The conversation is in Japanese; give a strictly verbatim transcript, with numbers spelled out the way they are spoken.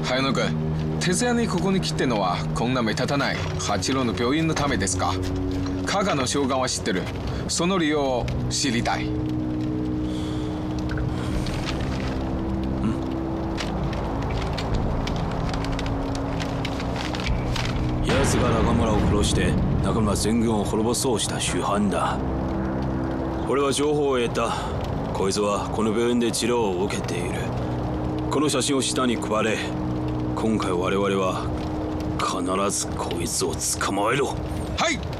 早野君、徹夜にここに来てのはこんな目立たない八郎の病院のためですか？加賀の将軍は知ってる。その理由を知りたい。 奴が中村を殺して中村全軍を滅ぼそうした主犯だ。俺は情報を得た。こいつはこの病院で治療を受けている。この写真を下に配れ。今回我々は必ずこいつを捕まえろ。 はい。